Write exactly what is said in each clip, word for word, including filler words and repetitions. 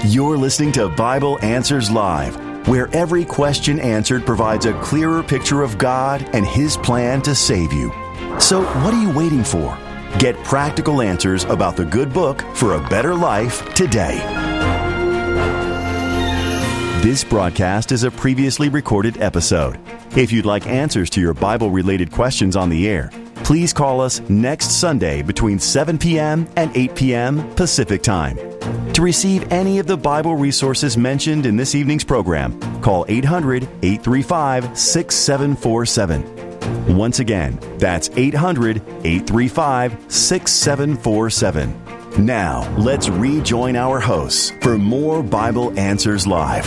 You're listening to Bible Answers Live, where every question answered provides a clearer picture of God and His plan to save you. So what are you waiting for? Get practical answers about the good book for a better life today. This broadcast is a previously recorded episode. If you'd like answers to your Bible-related questions on the air, please call us next Sunday between seven p.m. and eight p.m. Pacific Time. To receive any of the Bible resources mentioned in this evening's program, call eight hundred, eight three five, six seven four seven. Once again, that's eight hundred, eight three five, six seven four seven. Now, let's rejoin our hosts for more Bible Answers Live.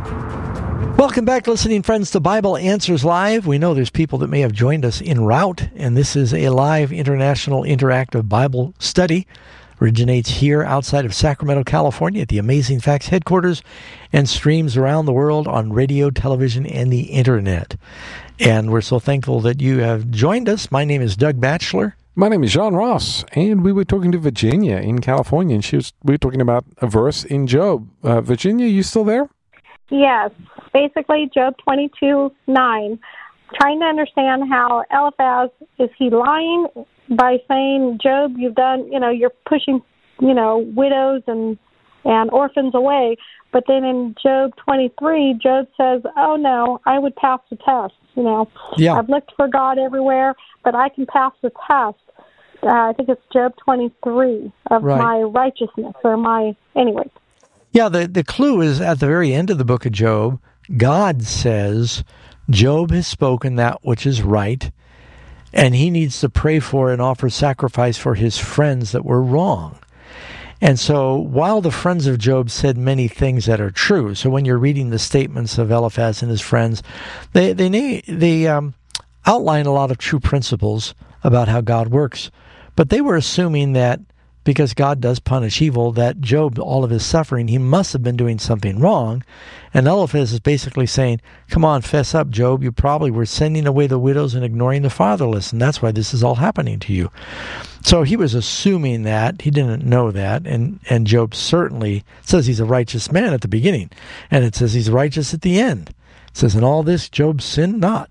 Welcome back, listening friends, to Bible Answers Live. We know there's people that may have joined us en route, and this is a live international interactive Bible study. Originates here outside of Sacramento, California at the Amazing Facts headquarters and streams around the world on radio, television, and the internet. And we're so thankful that you have joined us. My name is Doug Batchelor. My name is John Ross, and we were talking to Virginia in California, and she was, we were talking about a verse in Job. Uh, Virginia, you still there? Yes. Basically, Job twenty-two nine. Trying to understand how Eliphaz, is he lying by saying, Job, you've done, you know, you're pushing, you know, widows and and orphans away. But then in Job twenty-three, Job says, oh, no, I would pass the test. You know, yeah. I've looked for God everywhere, but I can pass the test. Uh, I think it's Job twenty-three of right. my righteousness or my, anyway. Yeah, the, the clue is at the very end of the book of Job. God says, Job has spoken that which is right, and he needs to pray for and offer sacrifice for his friends that were wrong. And so while the friends of Job said many things that are true, so when you're reading the statements of Eliphaz and his friends, they they they um, outline a lot of true principles about how God works. But they were assuming that because God does punish evil, that Job, all of his suffering, he must have been doing something wrong. And Eliphaz is basically saying, come on, fess up, Job. You probably were sending away the widows and ignoring the fatherless, and that's why this is all happening to you. So he was assuming that. He didn't know that. And, and Job certainly says he's a righteous man at the beginning. And it says he's righteous at the end. It says, in all this, Job sinned not.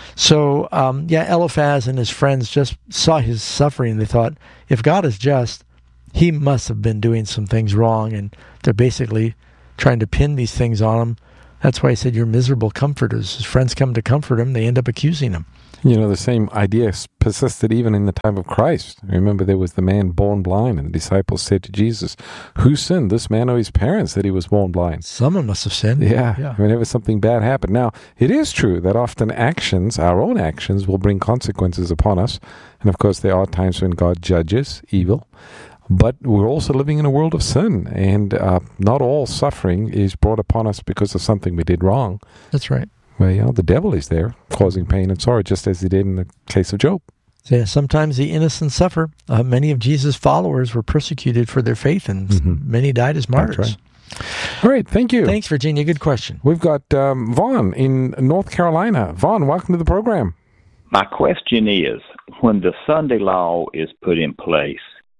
So, um, yeah, Eliphaz and his friends just saw his suffering. They thought, if God is just, he must have been doing some things wrong, and they're basically trying to pin these things on him. That's why he said, you're miserable comforters. His friends come to comfort him. They end up accusing him. You know, the same idea persisted even in the time of Christ. Remember, there was the man born blind, and the disciples said to Jesus, who sinned, this man or his parents, that he was born blind? Someone must have sinned. Yeah, yeah. Whenever something bad happened. Now, it is true that often actions, our own actions, will bring consequences upon us. And of course, there are times when God judges evil. But we're also living in a world of sin, and uh, not all suffering is brought upon us because of something we did wrong. That's right. Well, you know, the devil is there causing pain and sorrow, just as he did in the case of Job. Yeah, sometimes the innocent suffer. Uh, many of Jesus' followers were persecuted for their faith, and mm-hmm. many died as martyrs. That's right. All right, thank you. Thanks, Virginia. Good question. We've got um, Vaughn in North Carolina. Vaughn, welcome to the program. My question is, when the Sunday law is put in place,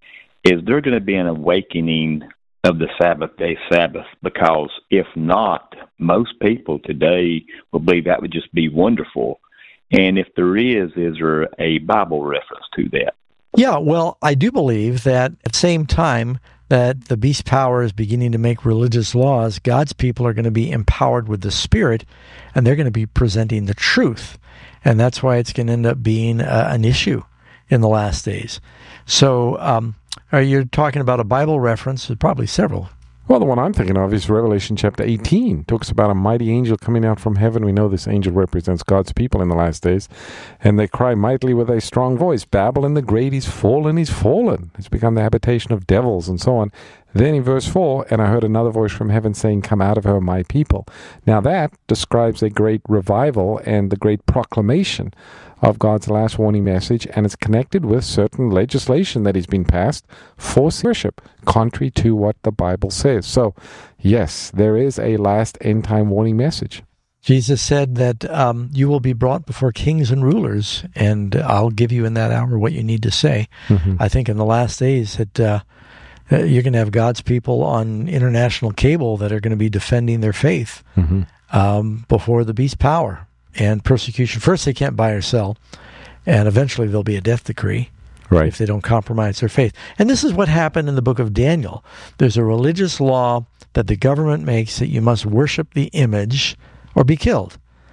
is there going to be an awakening of the Sabbath day Sabbath? Because if not, most people today will believe that would just be wonderful. And if there is, is there a Bible reference to that? Yeah, well, I do believe that at the same time that the beast power is beginning to make religious laws, God's people are going to be empowered with the Spirit, and they're going to be presenting the truth. And that's why it's going to end up being uh, an issue in the last days. So, um, are you talking about a Bible reference? There's probably several. Well, the one I'm thinking of is Revelation chapter eighteen. It talks about a mighty angel coming out from heaven. We know this angel represents God's people in the last days. And they cry mightily with a strong voice, Babylon the great, he's fallen, he's fallen. It's become the habitation of devils and so on. Then in verse four, and I heard another voice from heaven saying, come out of her, my people. Now that describes a great revival and the great proclamation of God's last warning message, and it's connected with certain legislation that has been passed for worship, contrary to what the Bible says. So, yes, there is a last end-time warning message. Jesus said that um, you will be brought before kings and rulers, and I'll give you in that hour what you need to say. Mm-hmm. I think in the last days that uh, Uh, you're going to have God's people on international cable that are going to be defending their faith Mm-hmm. um, before the beast power and persecution. First, they can't buy or sell, and eventually there'll be a death decree Right. if they don't compromise their faith. And this is what happened in the book of Daniel. There's a religious law that the government makes that you must worship the image or be killed.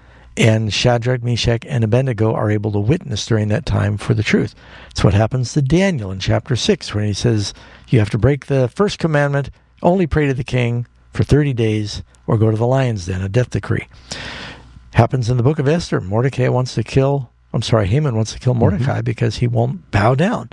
And Shadrach, Meshach, and Abednego are able to witness during that time for the truth. It's what happens to Daniel in chapter six, when he says you have to break the first commandment, only pray to the king for thirty days, or go to the lion's den, a death decree. Happens in the book of Esther. Mordecai wants to kill, I'm sorry, Haman wants to kill Mordecai mm-hmm. because he won't bow down.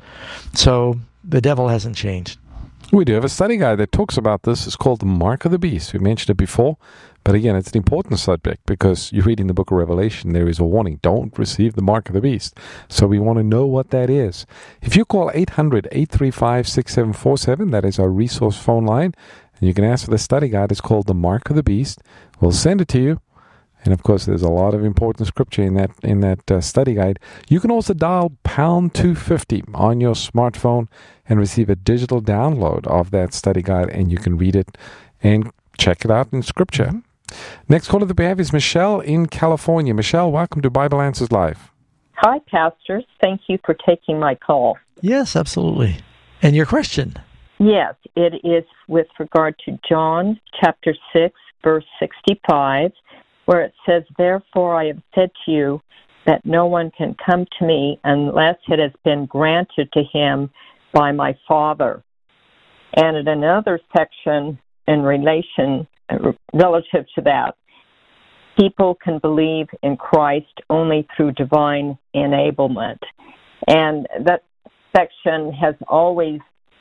So the devil hasn't changed. We do have a study guide that talks about this. It's called The Mark of the Beast. We mentioned it before. But again, it's an important subject because you read in the book of Revelation, there is a warning. Don't receive the mark of the beast. So we want to know what that is. If you call eight hundred, eight three five, six seven four seven, that is our resource phone line, and you can ask for the study guide. It's called The Mark of the Beast. We'll send it to you. And of course, there's a lot of important scripture in that in that uh, study guide. You can also dial pound two fifty on your smartphone and receive a digital download of that study guide, and you can read it and check it out in scripture. Mm-hmm. Next caller that we have is Michelle in California. Michelle, welcome to Bible Answers Live. Hi, pastors. Thank you for taking my call. Yes, absolutely. And your question? Yes, it is with regard to John chapter six, verse sixty-five, where it says, "Therefore I have said to you that no one can come to me unless it has been granted to him by my Father." And in another section in relation relative to that, people can believe in Christ only through divine enablement. And that section has always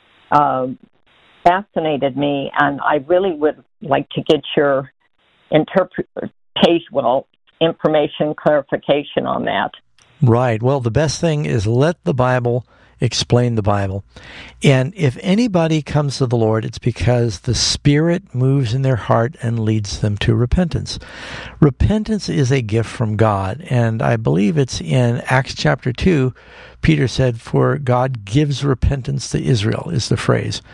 um, fascinated me, and I really would like to get your interpretation, well, information, clarification on that. Right. Well, the best thing is let the Bible explain the Bible. And if anybody comes to the Lord, it's because the Spirit moves in their heart and leads them to repentance. Repentance is a gift from God. And I believe it's in Acts chapter two, Peter said, "For God gives repentance to Israel," is the phrase.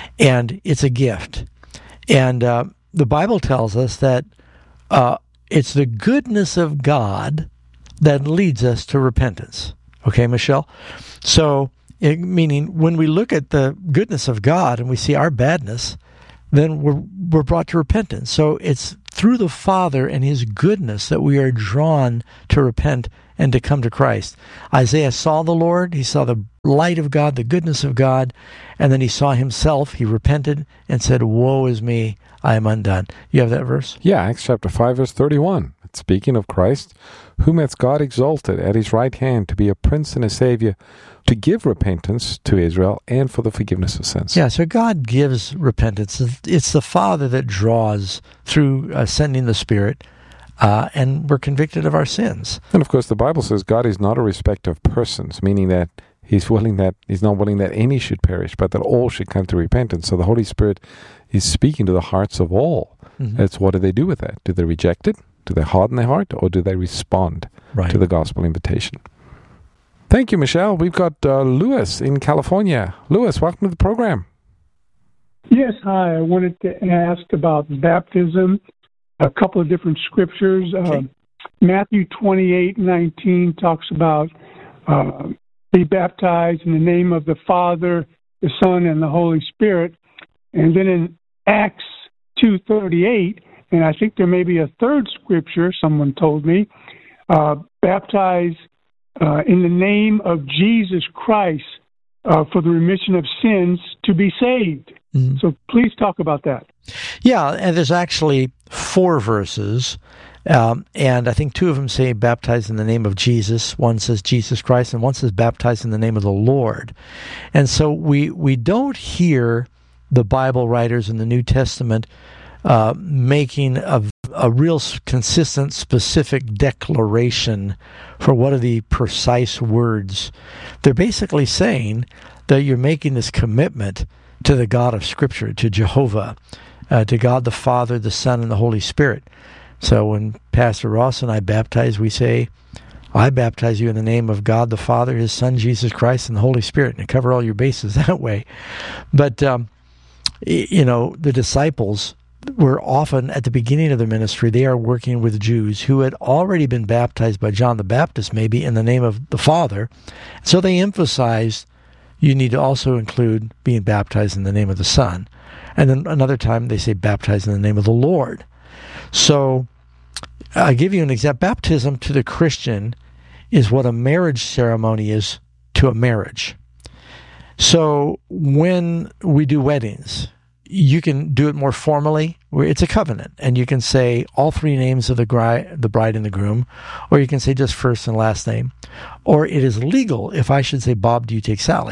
And it's a gift. And uh, the Bible tells us that uh, it's the goodness of God that leads us to repentance. Okay, Michelle? So, it, meaning when we look at the goodness of God and we see our badness, then we're we're brought to repentance. So it's through the Father and His goodness that we are drawn to repent and to come to Christ. Isaiah saw the Lord, he saw the light of God, the goodness of God, and then he saw himself, he repented and said, "Woe is me, I am undone." You have that verse? Yeah, Acts chapter five, verse thirty-one. It's speaking of Christ, whom hath God exalted at his right hand to be a prince and a savior, to give repentance to Israel and for the forgiveness of sins. Yeah, so God gives repentance. It's the Father that draws through uh, sending the Spirit, uh, and we're convicted of our sins. And of course, the Bible says God is not a respecter of persons, meaning that He's willing that He's not willing that any should perish, but that all should come to repentance. So the Holy Spirit is speaking to the hearts of all. Mm-hmm. It's what do they do with that? Do they reject it? Do they harden their heart, or do they respond right. to the gospel invitation? Thank you, Michelle. We've got uh, Lewis in California. Lewis, welcome to the program. Yes, hi. I wanted to ask about baptism, a couple of different scriptures. Okay. Uh, Matthew twenty-eight nineteen talks about uh, be baptized in the name of the Father, the Son, and the Holy Spirit. And then in Acts two thirty-eight, and I think there may be a third scripture, someone told me, uh, baptize uh, in the name of Jesus Christ uh, for the remission of sins to be saved. Mm-hmm. So please talk about that. Yeah, and there's actually four verses, um, and I think two of them say baptize in the name of Jesus. One says Jesus Christ, and one says baptize in the name of the Lord. And so we, we don't hear the Bible writers in the New Testament Uh, making a, a real consistent, specific declaration for what are the precise words. They're basically saying that you're making this commitment to the God of Scripture, to Jehovah, uh, to God the Father, the Son, and the Holy Spirit. So when Pastor Ross and I baptize, we say, "I baptize you in the name of God the Father, His Son, Jesus Christ, and the Holy Spirit," and cover all your bases that way. But um, you know, the disciples were often, at the beginning of their ministry, they are working with Jews who had already been baptized by John the Baptist, maybe in the name of the Father. So they emphasized you need to also include being baptized in the name of the Son. And then another time they say baptized in the name of the Lord. So I'll give you an example. Baptism to the Christian is what a marriage ceremony is to a marriage. So when we do weddings, you can do it more formally, where it's a covenant, and you can say all three names of the bride, the bride and the groom, or you can say just first and last name. Or it is legal if I should say, Bob, do you take Sally?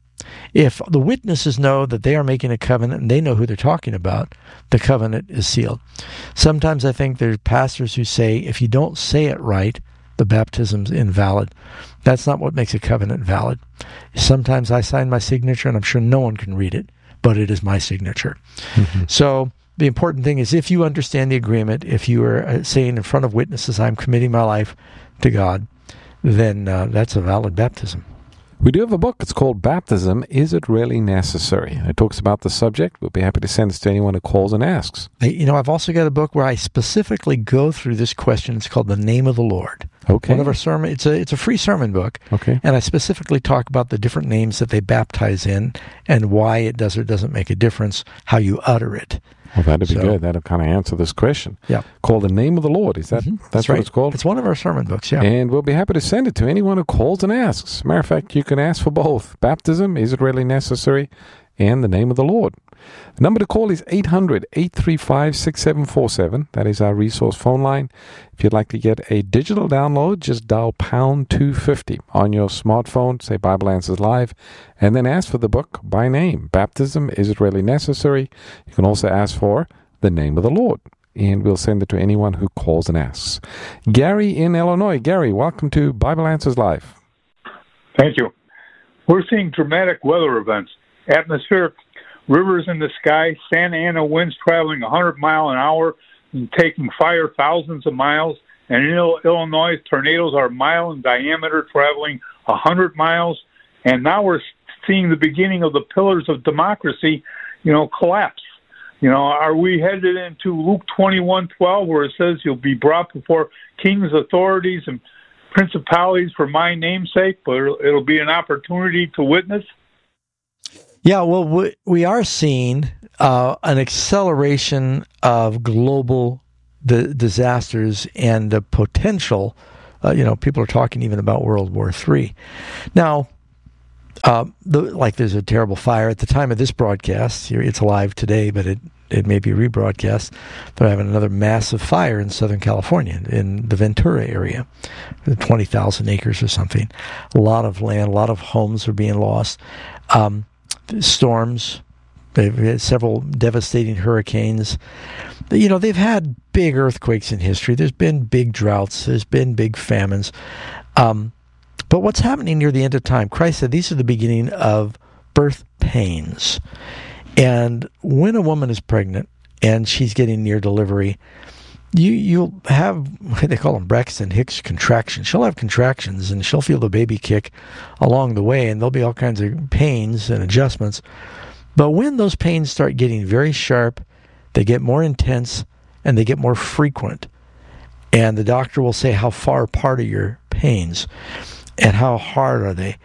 If the witnesses know that they are making a covenant and they know who they're talking about, the covenant is sealed. Sometimes I think there's pastors who say, if you don't say it right, the baptism's invalid. That's not what makes a covenant valid. Sometimes I sign my signature, and I'm sure no one can read it, but it is my signature. Mm-hmm. So the important thing is, if you understand the agreement, if you are saying in front of witnesses, I'm committing my life to God, then uh, that's a valid baptism. We do have a book. It's called Baptism, Is It Really Necessary? It talks about the subject. We'll be happy to send this to anyone who calls and asks. You know, I've also got a book where I specifically go through this question. It's called The Name of the Lord. Okay. One of our sermon, it's a it's a free sermon book. Okay. And I specifically talk about the different names that they baptize in and why it does or doesn't make a difference, how you utter it. Well, that'd be so, good. That'll kind of answer this question. Yeah. Called The Name of the Lord. Is that mm-hmm. that's, that's what right. it's called? It's one of our sermon books, yeah. And we'll be happy to send it to anyone who calls and asks. Matter of fact, you can ask for both. Baptism, is it really necessary? And the name of the Lord. The number to call is eight hundred, eight three five, six seven four seven. That is our resource phone line. If you'd like to get a digital download, just dial pound two fifty on your smartphone, say Bible Answers Live, and then ask for the book by name. Baptism, is it really necessary? You can also ask for the name of the Lord, and we'll send it to anyone who calls and asks. Gary in Illinois. Gary, welcome to Bible Answers Live. Thank you. We're seeing dramatic weather events. Atmospheric rivers in the sky, Santa Ana winds traveling one hundred miles an hour and taking fire thousands of miles. And in Illinois, tornadoes are a mile in diameter, traveling one hundred miles. And now we're seeing the beginning of the pillars of democracy, you know, collapse. You know, are we headed into Luke twenty-one twelve, where it says you'll be brought before kings, authorities, and principalities for my name's sake, but it'll, it'll be an opportunity to witness? Yeah, well, we, we are seeing uh, an acceleration of global di- disasters and the potential. Uh, you know, people are talking even about World War Three. Now, uh, the, like there's a terrible fire at the time of this broadcast. It's alive today, but it, it may be rebroadcast. They're having another massive fire in Southern California, in the Ventura area, twenty thousand acres or something. A lot of land, a lot of homes are being lost. Um, storms, they've had several devastating hurricanes. You know, they've had big earthquakes in history. There's been big droughts. There's been big famines. Um, but what's happening near the end of time? Christ said these are the beginning of birth pains. And when a woman is pregnant and she's getting near delivery, you, you'll have, they call them Braxton Hicks contractions. She'll have contractions and she'll feel the baby kick along the way, and there'll be all kinds of pains and adjustments. But when those pains start getting very sharp, they get more intense and they get more frequent. And the doctor will say, how far apart are your pains and how hard are they?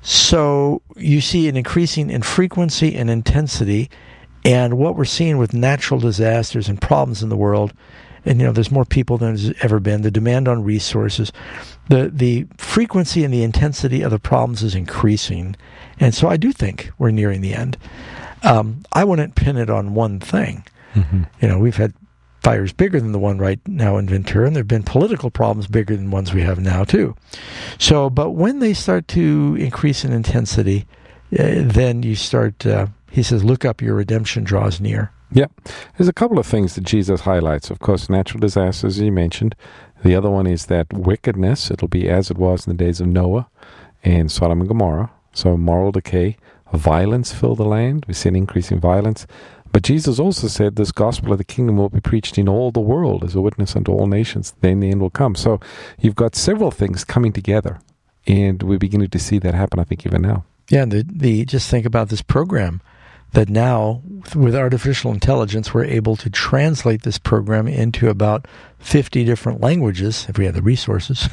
So you see an increasing in frequency and intensity. And what we're seeing with natural disasters and problems in the world, and you know, there's more people than there's ever been, the demand on resources, the the frequency and the intensity of the problems is increasing. And so I do think we're nearing the end. Um, I wouldn't pin it on one thing. Mm-hmm. You know, we've had fires bigger than the one right now in Ventura, and there have been political problems bigger than ones we have now too. So, but when they start to increase in intensity, uh, then you start, uh, he says, look up, your redemption draws near. Yeah. There's a couple of things that Jesus highlights. Of course, natural disasters, as you mentioned. The other one is that wickedness, it'll be as it was in the days of Noah and Sodom and Gomorrah. So moral decay, violence fill the land. We see an increasing violence. But Jesus also said this gospel of the kingdom will be preached in all the world as a witness unto all nations. Then the end will come. So you've got several things coming together, and we're beginning to see that happen, I think, even now. Yeah, and the, the just think about this program that now, with artificial intelligence, we're able to translate this program into about fifty different languages, if we have the resources,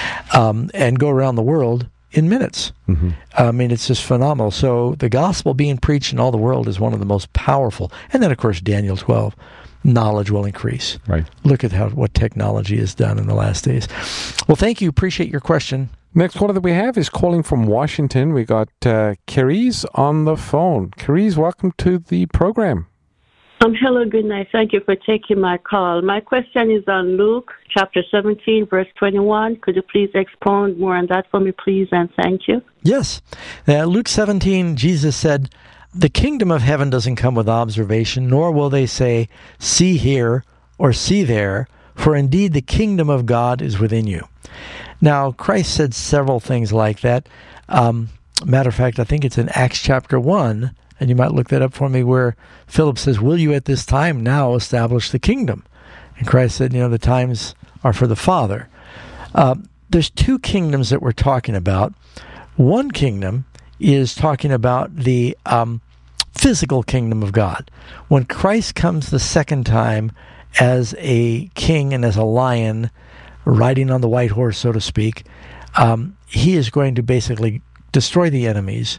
um, and go around the world in minutes. Mm-hmm. I mean, it's just phenomenal. So the gospel being preached in all the world is one of the most powerful. And then, of course, Daniel twelve, knowledge will increase. Right. Look at how what technology has done in the last days. Well, thank you. Appreciate your question. Next caller that we have is calling from Washington. We got uh, Carice on the phone. Carice, welcome to the program. Um, hello, good night. Thank you for taking my call. My question is on Luke chapter seventeen, verse twenty-one. Could you please expound more on that for me, please, and thank you? Yes. Uh, Luke seventeen, Jesus said, "The kingdom of heaven doesn't come with observation, nor will they say, 'See here,' or 'See there,' for indeed the kingdom of God is within you." Now, Christ said several things like that. Um, matter of fact, I think it's in Acts chapter one, and you might look that up for me, where Philip says, "Will you at this time now establish the kingdom?" And Christ said, you know, the times are for the Father. Uh, there's two kingdoms that we're talking about. One kingdom is talking about the um, physical kingdom of God. When Christ comes the second time as a king and as a lion, riding on the white horse, so to speak, um, he is going to basically destroy the enemies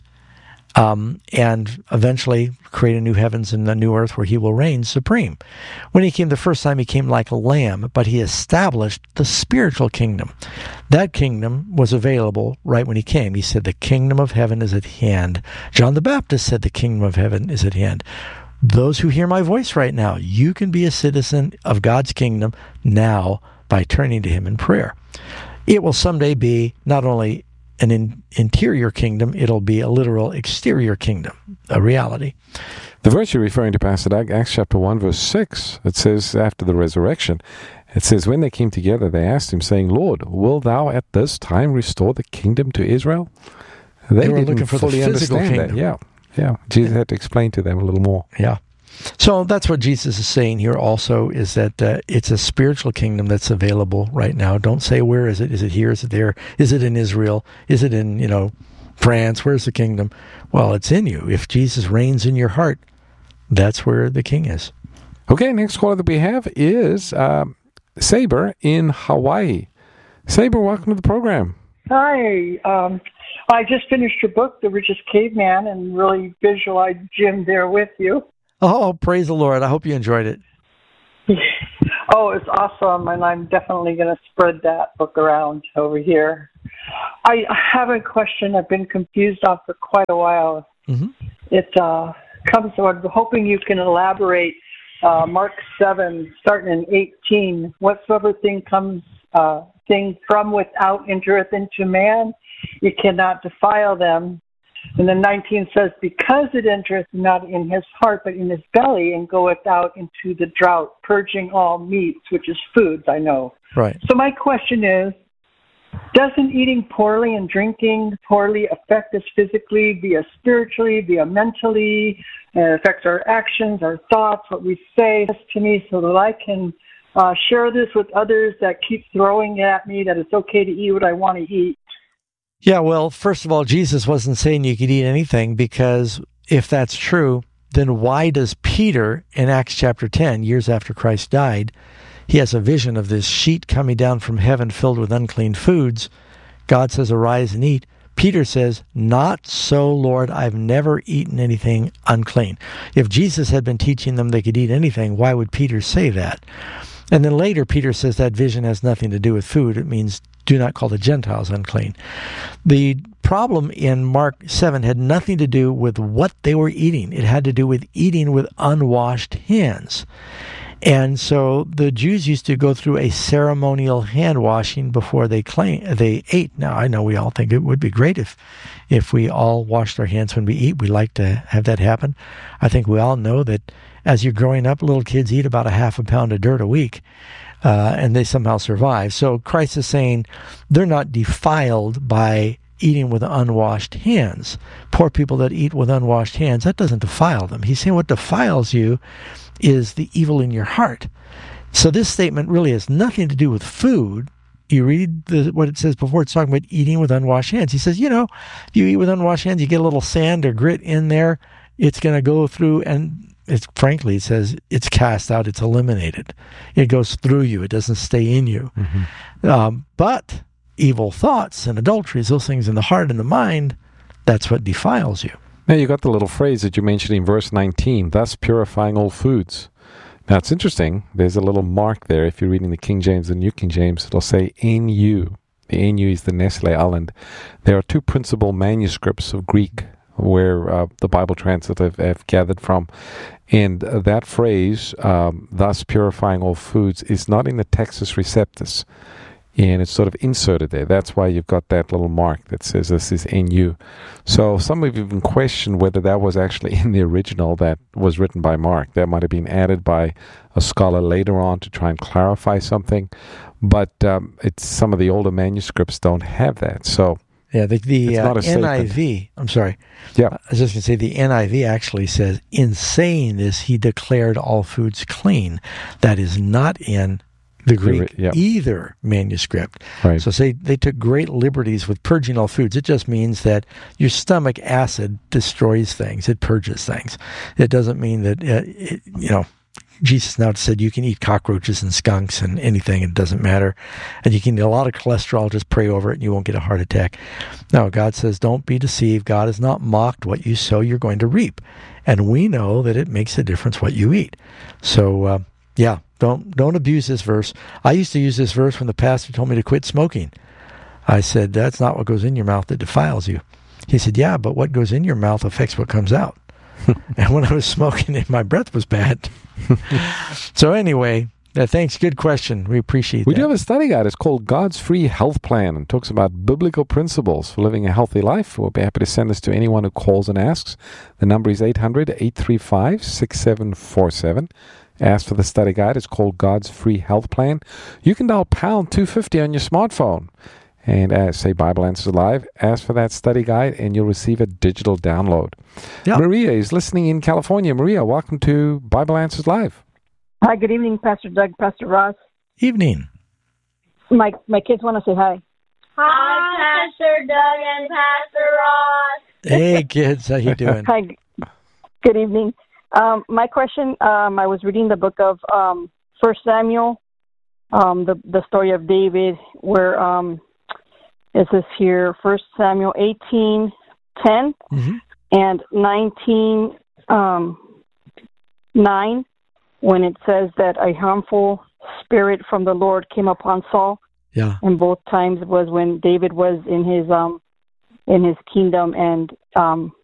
um, and eventually create a new heavens and a new earth where he will reign supreme. When he came the first time, he came like a lamb, but he established the spiritual kingdom. That kingdom was available right when he came. He said, "The kingdom of heaven is at hand." John the Baptist said, "The kingdom of heaven is at hand." Those who hear my voice right now, you can be a citizen of God's kingdom now by turning to him in prayer. It will someday be not only an in, interior kingdom, it'll be a literal exterior kingdom, a reality. The verse you're referring to, Pastor Doug, Acts chapter one, verse six, it says, after the resurrection, it says, when they came together, they asked him, saying, "Lord, will thou at this time restore the kingdom to Israel?" They, they were didn't looking for fully the physical understand kingdom. That. Yeah, yeah. Jesus had to explain to them a little more. Yeah. So that's what Jesus is saying here also, is that uh, it's a spiritual kingdom that's available right now. Don't say, where is it? Is it here? Is it there? Is it in Israel? Is it in, you know, France? Where's the kingdom? Well, it's in you. If Jesus reigns in your heart, that's where the king is. Okay, next caller that we have is uh, Saber in Hawaii. Saber, welcome to the program. Hi. Um, I just finished your book, The Richest Caveman, and really visualized Jim there with you. Oh, praise the Lord. I hope you enjoyed it. Oh, it's awesome, and I'm definitely going to spread that book around over here. I have a question I've been confused on for quite a while. Mm-hmm. It uh, comes, so I'm hoping you can elaborate. Uh, Mark seven, starting in eighteen, whatsoever thing comes, uh, thing from without entereth into man, it cannot defile them. And then nineteen says, because it entereth not in his heart, but in his belly, and goeth out into the drought, purging all meats, which is foods, I know. Right. So my question is, doesn't eating poorly and drinking poorly affect us physically, via spiritually, via mentally? It affects our actions, our thoughts, what we say. This to me so that I can uh, share this with others that keep throwing at me that it's okay to eat what I want to eat. Yeah, well, first of all, Jesus wasn't saying you could eat anything, because if that's true, then why does Peter in Acts chapter ten, years after Christ died, he has a vision of this sheet coming down from heaven filled with unclean foods. God says, arise and eat. Peter says, not so, Lord, I've never eaten anything unclean. If Jesus had been teaching them they could eat anything, why would Peter say that? And then later, Peter says that vision has nothing to do with food. It means do not call the Gentiles unclean. The problem in Mark seven had nothing to do with what they were eating. It had to do with eating with unwashed hands. And so the Jews used to go through a ceremonial hand washing before they claim, they ate. Now, I know we all think it would be great if if we all washed our hands when we eat. We like to have that happen. I think we all know that as you're growing up, little kids eat about a half a pound of dirt a week, uh, and they somehow survive. So Christ is saying they're not defiled by eating with unwashed hands. Poor people that eat with unwashed hands, that doesn't defile them. He's saying what defiles you is the evil in your heart. So this statement really has nothing to do with food. You read the, what it says before, it's talking about eating with unwashed hands. He says, you know, if you eat with unwashed hands, you get a little sand or grit in there, it's going to go through, and it's frankly, it says it's cast out, it's eliminated. It goes through you. It doesn't stay in you. Mm-hmm. Um, but evil thoughts and adulteries, those things in the heart and the mind, that's what defiles you. Now, you got the little phrase that you mentioned in verse nineteen, thus purifying all foods. Now, it's interesting. There's a little mark there. If you're reading the King James and New King James, it'll say N U. The N U is the Nestle Island. There are two principal manuscripts of Greek where uh, the Bible translative have gathered from. And uh, that phrase, um, thus purifying all foods, is not in the Textus Receptus. And it's sort of inserted there. That's why you've got that little mark that says this is N U. So some of you even questioned whether that was actually in the original that was written by Mark. That might have been added by a scholar later on to try and clarify something. But um, it's some of the older manuscripts don't have that. So yeah, the, the uh, N I V, I'm sorry. Yeah. I was just going to say the N I V actually says, in saying this, he declared all foods clean. That is not in the Greek yeah. either manuscript. Right. So say they took great liberties with purging all foods. It just means that your stomach acid destroys things. It purges things. It doesn't mean that, uh, it, you know, Jesus now said you can eat cockroaches and skunks and anything, it doesn't matter. And you can eat a lot of cholesterol, just pray over it and you won't get a heart attack. No, God says, don't be deceived. God is not mocked. What you sow, you're going to reap. And we know that it makes a difference what you eat. So, uh, yeah, don't don't abuse this verse. I used to use this verse when the pastor told me to quit smoking. I said, that's not what goes in your mouth that defiles you. He said, yeah, but what goes in your mouth affects what comes out. And when I was smoking, my breath was bad. So anyway, uh, thanks. Good question. We appreciate we that. We do have a study guide. It's called God's Free Health Plan and talks about biblical principles for living a healthy life. We'll be happy to send this to anyone who calls and asks. The number is eight hundred, eight three five, six seven four seven. Ask for the study guide. It's called God's Free Health Plan. You can dial pound two fifty on your smartphone and uh, say Bible Answers Live. Ask for that study guide and you'll receive a digital download. Yep. Maria is listening in California. Maria, welcome to Bible Answers Live. Hi, good evening, Pastor Doug, Pastor Ross. Evening. My my kids want to say hi. Hi, Pastor Doug and Pastor Ross. Hey, kids. How you doing? Hi. Good evening. Um, my question, um, I was reading the book of um, First Samuel, um, the, the story of David, where um, it says here, First Samuel eighteen ten mm-hmm. and nineteen nine, um, when it says that a harmful spirit from the Lord came upon Saul. Yeah. And both times was when David was in his um, in his kingdom, and um,